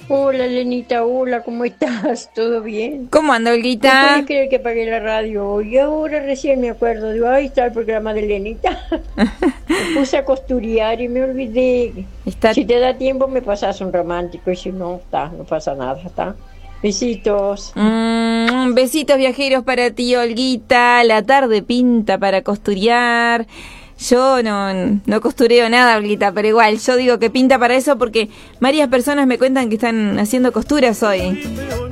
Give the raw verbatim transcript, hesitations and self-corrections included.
Hola, Lenita, hola, ¿cómo estás? ¿Todo bien? ¿Cómo anda, ¿No Olguita? puedes creer que apagué la radio? Y ahora recién me acuerdo, digo, ahí está el programa de Lenita. Me puse a costurear y me olvidé. Está... Si te da tiempo me pasas un romántico y si no, está, no pasa nada, está. Besitos. Mm, besitos viajeros para ti, Olguita. La tarde pinta para costurear. Yo no, no costureo nada, Olguita, pero igual, yo digo que pinta para eso porque varias personas me cuentan que están haciendo costuras hoy.